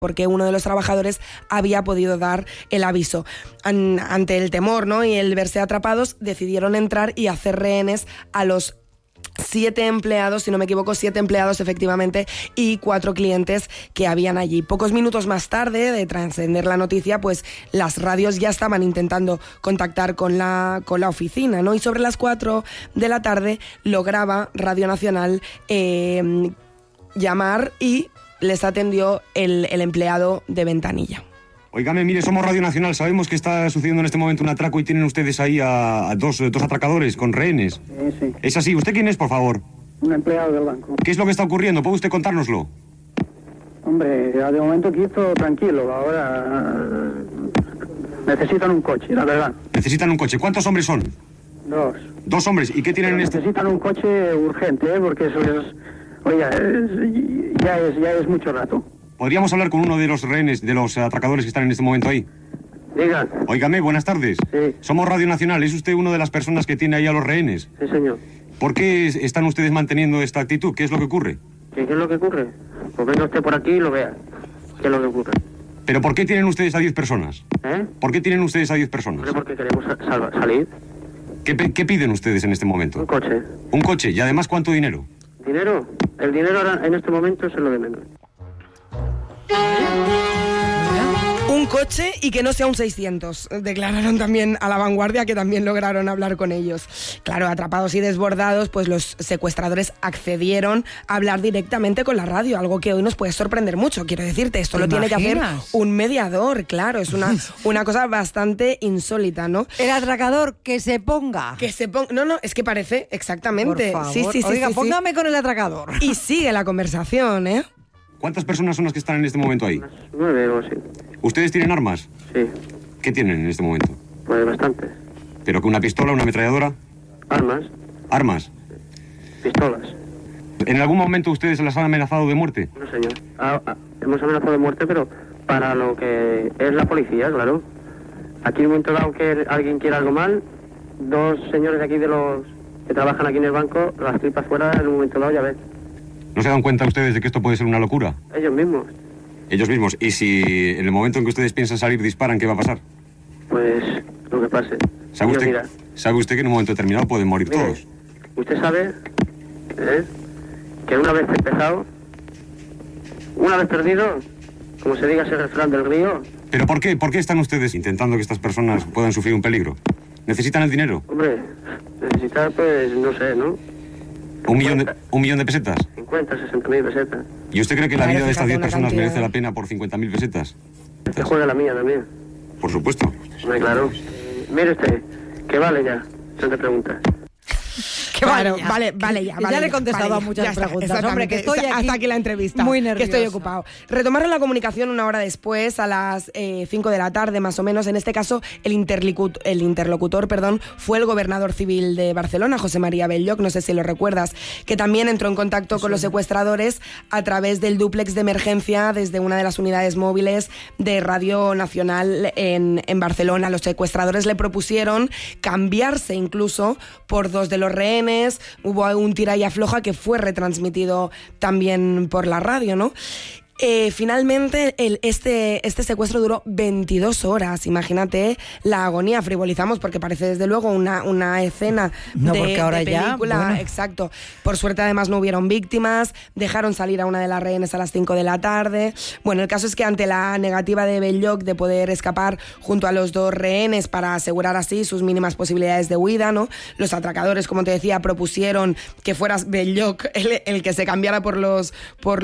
porque uno de los trabajadores había podido dar el aviso. Ante el temor, ¿no?, y el verse atrapados, decidieron entrar y hacer rehenes a los 7 empleados, si no me equivoco, 7 empleados efectivamente, y 4 clientes que habían allí. Pocos minutos más tarde de trascender la noticia, pues las radios ya estaban intentando contactar con la oficina, ¿no? Y sobre las 4 de la tarde lograba Radio Nacional llamar y les atendió el empleado de Ventanilla. Óigame, mire, somos Radio Nacional, sabemos que está sucediendo en este momento un atraco y tienen ustedes ahí a dos atracadores con rehenes. Sí. ¿Es así? ¿Usted quién es, por favor? Un empleado del banco. ¿Qué es lo que está ocurriendo? ¿Puede usted contárnoslo? Hombre, de momento aquí estoy tranquilo, ahora necesitan un coche, la verdad. Necesitan un coche. ¿Cuántos hombres son? 2. 2 hombres. ¿Y qué tienen en este...? Necesitan un coche urgente, porque eso es... Oiga, ya es mucho rato. ¿Podríamos hablar con uno de los rehenes, de los atracadores que están en este momento ahí? Diga. Óigame, buenas tardes. Sí. Somos Radio Nacional. ¿Es usted una de las personas que tiene ahí a los rehenes? Sí, señor. ¿Por qué están ustedes manteniendo esta actitud? ¿Qué es lo que ocurre? ¿Qué es lo que ocurre? Pues venga usted por aquí y lo vea. ¿Qué es lo que ocurre? ¿Pero por qué tienen ustedes a 10 personas? ¿Eh? ¿Por qué tienen ustedes a 10 personas? Porque queremos salir. ¿Qué piden ustedes en este momento? Un coche. Un coche. ¿Y además cuánto dinero? ¿Dinero? El dinero ahora, en este momento, es lo de menos. Un coche y que no sea un 600, declararon también a La Vanguardia, que también lograron hablar con ellos. Claro, atrapados y desbordados, pues los secuestradores accedieron a hablar directamente con la radio, algo que hoy nos puede sorprender mucho. Quiero decirte, esto lo tiene que hacer un mediador, claro, es una cosa bastante insólita, ¿no? El atracador, que se ponga. No, es que parece, exactamente. Por favor. Sí. Oiga, póngame con el atracador. Y sigue la conversación, ¿eh? ¿Cuántas personas son las que están en este momento ahí? 9 o así. ¿Ustedes tienen armas? Sí. ¿Qué tienen en este momento? Pues bastantes. ¿Pero que una pistola, una ametralladora? Armas. ¿Armas? Pistolas. ¿En algún momento ustedes las han amenazado de muerte? No, señor. Hemos amenazado de muerte, pero para lo que es la policía, claro. Aquí en un momento dado que alguien quiera algo mal, 2 señores de aquí de los que trabajan aquí en el banco, las tripas fuera, en un momento dado, ya ves. ¿No se dan cuenta ustedes de que esto puede ser una locura? Ellos mismos. Ellos mismos. ¿Y si en el momento en que ustedes piensan salir disparan, qué va a pasar? Pues lo que pase. ¿Sabe usted que en un momento determinado pueden morir todos? Usted sabe que una vez empezado, una vez perdido, como se diga ese refrán del río... ¿Pero por qué? ¿Por qué están ustedes intentando que estas personas puedan sufrir un peligro? ¿Necesitan el dinero? Hombre, necesitar, pues, no sé, ¿no? ¿Un millón de pesetas? 50, 60.000 pesetas. ¿Y usted cree que la vida de estas 10 personas merece la pena por 50.000 pesetas? Que juega la mía también. Por supuesto. Hombre, claro. Mire usted, que vale ya, no te preguntas. Claro, vale ya. Ya le he contestado a muchas preguntas. Hombre, que estoy aquí hasta aquí la entrevista. Muy nerviosa. Que estoy ocupado. Retomaron la comunicación una hora después, a las 5 de la tarde más o menos. En este caso, el interlocutor, fue el gobernador civil de Barcelona, José María Belloc, no sé si lo recuerdas, que también entró en contacto con los secuestradores a través del dúplex de emergencia desde una de las unidades móviles de Radio Nacional en Barcelona. Los secuestradores le propusieron cambiarse incluso por 2 de los rehenes. Hubo un tira y afloja que fue retransmitido también por la radio, ¿no? Finalmente, este secuestro duró 22 horas. Imagínate la agonía. Frivolizamos porque parece desde luego una escena de película. Ya, bueno. Exacto. Por suerte además no hubieron víctimas. Dejaron salir a una de las rehenes a las 5 de la tarde. Bueno, el caso es que ante la negativa de Belloc de poder escapar junto a los 2 rehenes para asegurar así sus mínimas posibilidades de huida, ¿no?, los atracadores, como te decía, propusieron que fueras Belloc el que se cambiara por los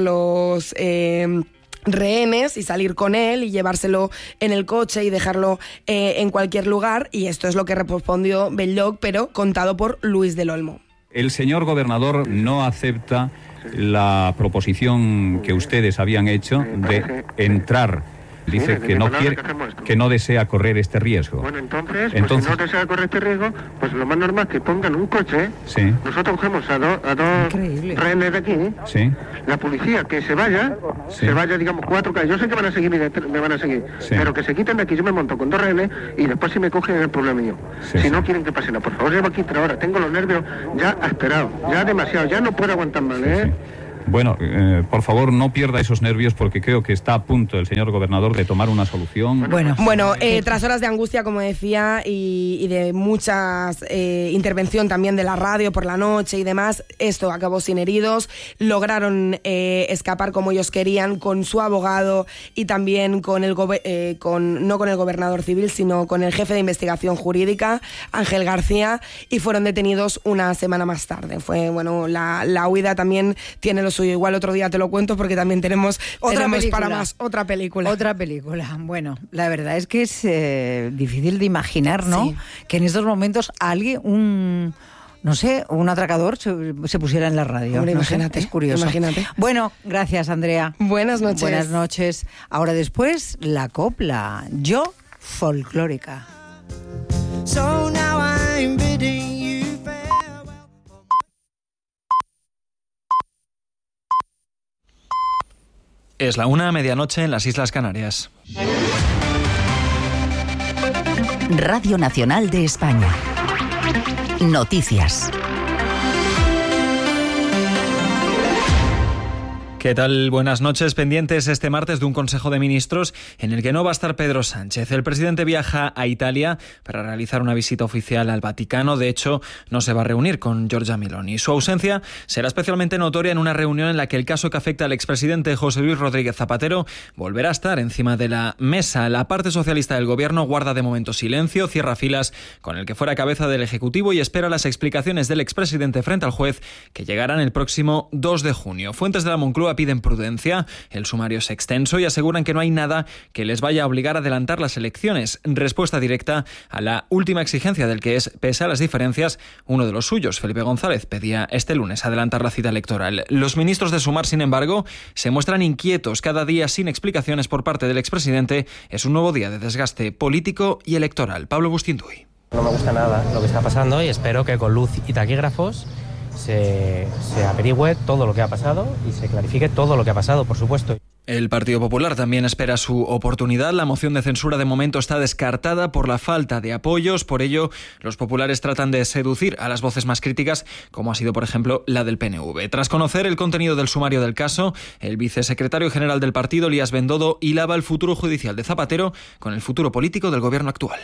rehenes y salir con él y llevárselo en el coche y dejarlo en cualquier lugar, y esto es lo que respondió Belloc, pero contado por Luis del Olmo. El señor gobernador no acepta la proposición que ustedes habían hecho de entrar. Dice que no quiere, que no desea correr este riesgo. Bueno, entonces si no desea correr este riesgo, pues lo más normal es que pongan un coche. Sí. Nosotros cogemos a dos rehenes de aquí. Sí. La policía que se vaya, digamos 4 calles. Yo sé que van a seguir, me van a seguir, pero que se quiten de aquí. Yo me monto con 2 rehenes y después si me cogen es el problema mío. Si no quieren que pase nada, por favor, llevo aquí 3 horas. Tengo los nervios ya esperados, ya demasiado, ya no puedo aguantar más, Bueno, por favor, no pierda esos nervios porque creo que está a punto el señor gobernador de tomar una solución. Bueno, tras horas de angustia, como decía, y de muchas intervención también de la radio por la noche y demás, esto acabó sin heridos. Lograron escapar como ellos querían, con su abogado y también con no con el gobernador civil, sino con el jefe de investigación jurídica, Ángel García, y fueron detenidos una semana más tarde. Fue, bueno, la huida también tiene lo suyo. Igual otro día te lo cuento porque también tenemos para más otra película. Otra película. Bueno, la verdad es que es difícil de imaginar, ¿no? Sí. Que en estos momentos alguien, un atracador se pusiera en la radio. Hombre, imagínate. Es curioso. Imagínate. Bueno, gracias, Andrea. Buenas noches. Buenas noches. Ahora después, la copla. Yo, folclórica. So now I'm bidding you farewell. Es la 1:00 en las Islas Canarias. Radio Nacional de España. Noticias. ¿Qué tal? Buenas noches. Pendientes este martes de un Consejo de Ministros en el que no va a estar Pedro Sánchez. El presidente viaja a Italia para realizar una visita oficial al Vaticano. De hecho, no se va a reunir con Giorgia Meloni. Su ausencia será especialmente notoria en una reunión en la que el caso que afecta al expresidente José Luis Rodríguez Zapatero volverá a estar encima de la mesa. La parte socialista del gobierno guarda de momento silencio, cierra filas con el que fuera cabeza del Ejecutivo y espera las explicaciones del expresidente frente al juez que llegarán el próximo 2 de junio. Fuentes de la Moncloa piden prudencia, el sumario es extenso y aseguran que no hay nada que les vaya a obligar a adelantar las elecciones. Respuesta directa a la última exigencia del que es, pese a las diferencias, uno de los suyos. Felipe González pedía este lunes adelantar la cita electoral. Los ministros de Sumar, sin embargo, se muestran inquietos. Cada día sin explicaciones por parte del expresidente es un nuevo día de desgaste político y electoral. Pablo Bustinduy. No me gusta nada lo que está pasando y espero que con luz y taquígrafos se averigüe todo lo que ha pasado y se clarifique todo lo que ha pasado, por supuesto. El Partido Popular también espera su oportunidad. La moción de censura de momento está descartada por la falta de apoyos. Por ello, los populares tratan de seducir a las voces más críticas, como ha sido, por ejemplo, la del PNV. Tras conocer el contenido del sumario del caso, el vicesecretario general del partido, Elías Bendodo, hilaba el futuro judicial de Zapatero con el futuro político del gobierno actual.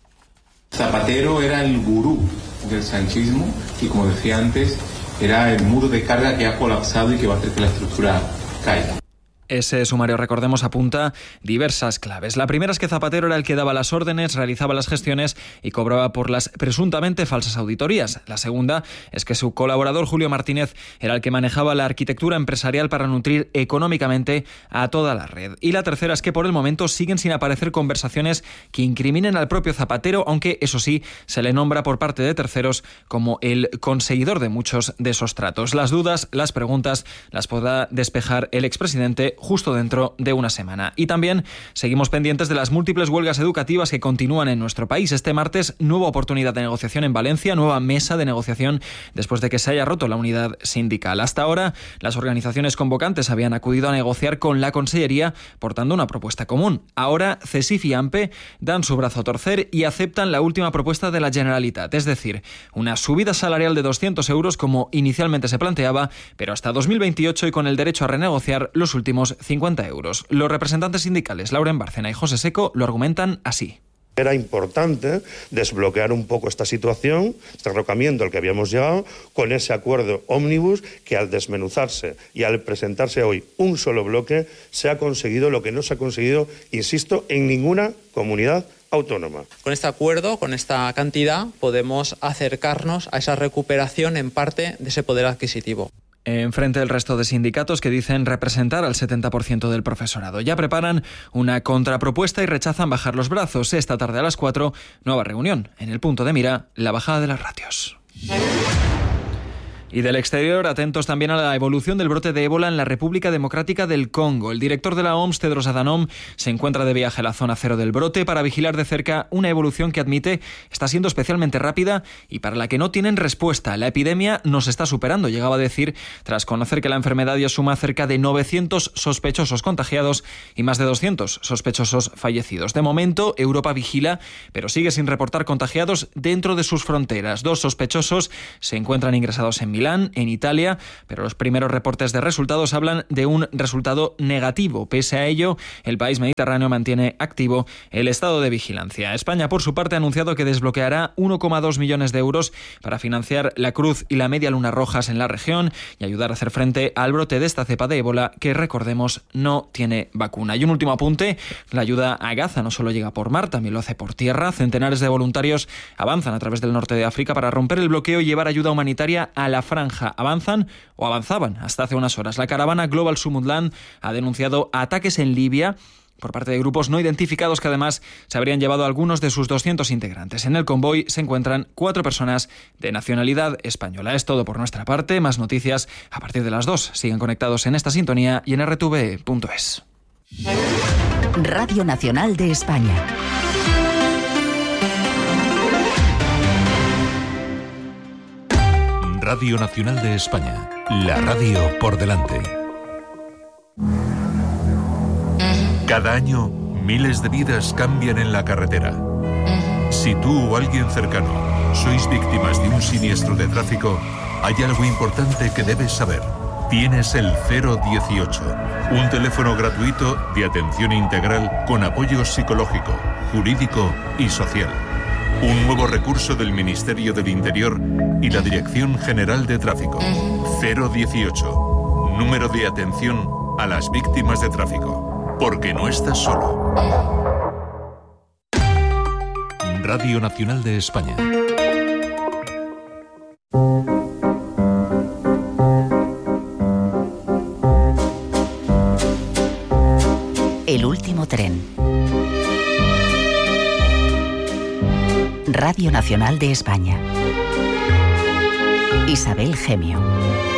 Zapatero era el gurú del sanchismo y, como decía antes, era el muro de carga que ha colapsado y que va a hacer que la estructura caiga. Ese sumario, recordemos, apunta diversas claves. La primera es que Zapatero era el que daba las órdenes, realizaba las gestiones y cobraba por las presuntamente falsas auditorías. La segunda es que su colaborador Julio Martínez era el que manejaba la arquitectura empresarial para nutrir económicamente a toda la red. Y la tercera es que por el momento siguen sin aparecer conversaciones que incriminen al propio Zapatero, aunque eso sí, se le nombra por parte de terceros como el conseguidor de muchos de esos tratos. Las dudas, las preguntas, las podrá despejar el expresidente justo dentro de una semana. Y también seguimos pendientes de las múltiples huelgas educativas que continúan en nuestro país. Este martes, nueva oportunidad de negociación en Valencia, nueva mesa de negociación después de que se haya roto la unidad sindical. Hasta ahora, las organizaciones convocantes habían acudido a negociar con la Consellería portando una propuesta común. Ahora, CESIF y AMPE dan su brazo a torcer y aceptan la última propuesta de la Generalitat, es decir, una subida salarial de 200 euros como inicialmente se planteaba, pero hasta 2028 y con el derecho a renegociar los últimos 50 euros. Los representantes sindicales Lauren Bárcena y José Seco lo argumentan así. Era importante desbloquear un poco esta situación, este derrocamiento al que habíamos llegado, con ese acuerdo ómnibus que al desmenuzarse y al presentarse hoy un solo bloque se ha conseguido lo que no se ha conseguido, insisto, en ninguna comunidad autónoma. Con este acuerdo, con esta cantidad, podemos acercarnos a esa recuperación en parte de ese poder adquisitivo. Enfrente del resto de sindicatos que dicen representar al 70% del profesorado. Ya preparan una contrapropuesta y rechazan bajar los brazos. Esta tarde a las 4, nueva reunión. En el punto de mira, la bajada de las ratios. Y del exterior, atentos también a la evolución del brote de ébola en la República Democrática del Congo. El director de la OMS, Tedros Adhanom, se encuentra de viaje a la zona cero del brote para vigilar de cerca una evolución que admite está siendo especialmente rápida y para la que no tienen respuesta. La epidemia nos está superando, llegaba a decir, tras conocer que la enfermedad ya suma cerca de 900 sospechosos contagiados y más de 200 sospechosos fallecidos. De momento, Europa vigila, pero sigue sin reportar contagiados dentro de sus fronteras. 2 sospechosos se encuentran ingresados en Milán. Milán, en Italia, pero los primeros reportes de resultados hablan de un resultado negativo. Pese a ello, el país mediterráneo mantiene activo el estado de vigilancia. España, por su parte, ha anunciado que desbloqueará 1,2 millones de euros para financiar la Cruz y la Media Luna Rojas en la región y ayudar a hacer frente al brote de esta cepa de ébola que, recordemos, no tiene vacuna. Y un último apunte, la ayuda a Gaza no solo llega por mar, también lo hace por tierra. Centenares de voluntarios avanzan a través del norte de África para romper el bloqueo y llevar ayuda humanitaria a la franja. Avanzaban hasta hace unas horas. La caravana Global Sumudland ha denunciado ataques en Libia por parte de grupos no identificados que además se habrían llevado a algunos de sus 200 integrantes. En el convoy se encuentran 4 personas de nacionalidad española. Es todo por nuestra parte. Más noticias a partir de las 2. Sigan conectados en esta sintonía y en rtve.es. Radio Nacional de España. Radio Nacional de España. La radio por delante. Cada año, miles de vidas cambian en la carretera. Si tú o alguien cercano sois víctimas de un siniestro de tráfico, hay algo importante que debes saber. Tienes el 018, un teléfono gratuito de atención integral con apoyo psicológico, jurídico y social. Un nuevo recurso del Ministerio del Interior y la Dirección General de Tráfico. 018, número de atención a las víctimas de tráfico. Porque no estás solo. Radio Nacional de España. El último tren. Radio Nacional de España. Isabel Gemio.